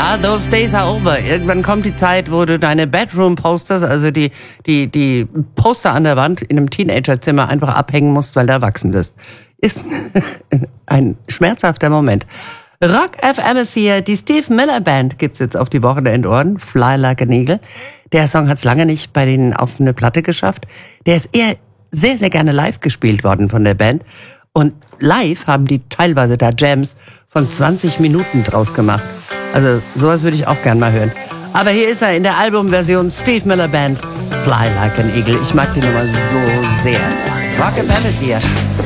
Ja, those days are over. Irgendwann kommt die Zeit, wo du deine Bedroom-Posters, also die Poster an der Wand in einem Teenagerzimmer einfach abhängen musst, weil du erwachsen bist. Ist ein schmerzhafter Moment. Rock FM ist hier, die Steve Miller Band gibt's jetzt auf die Wochenendohren, Fly Like an Eagle. Der Song hat's lange nicht bei denen auf eine Platte geschafft. Der ist eher sehr, sehr gerne live gespielt worden von der Band. Und live haben die teilweise da Jams von 20 Minuten draus gemacht. Also sowas würde ich auch gern mal hören. Aber hier ist er in der Albumversion Steve Miller Band, Fly Like an Eagle. Ich mag die Nummer so sehr. Rock FM ist hier.